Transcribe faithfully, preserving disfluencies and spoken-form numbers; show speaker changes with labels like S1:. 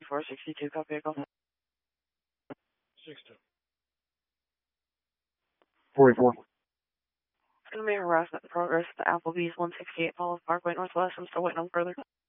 S1: four sixty-two, copy vehicle.
S2: six two.
S3: forty-four.
S1: It's going to be harassment in progress at the Applebee's one sixty-eight Falls Parkway Northwest. I'm still waiting on further.